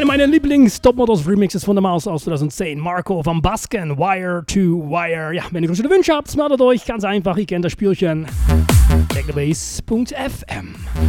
Einer meiner Lieblings-Topmodels-Remixes von der Maus aus 2010. Marco van Basken, Wire to Wire. Ja, wenn ihr größere Wünsche habt, meldet euch. Ganz einfach, ihr kennt das Spielchen. Technobase.fm